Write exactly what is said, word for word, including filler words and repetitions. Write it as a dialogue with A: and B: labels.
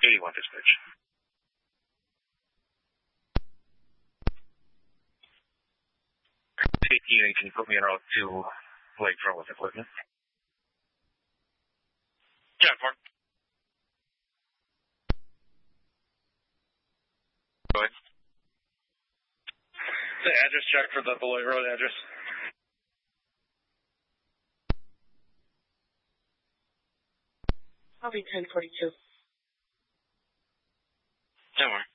A: eighty-one dispatch. eighteen, can you put me en route to Lakefront with equipment?
B: Yeah, Park. Go ahead. The address check for the Beloit Road address.
C: I'll be ten forty-two.
B: Don't worry.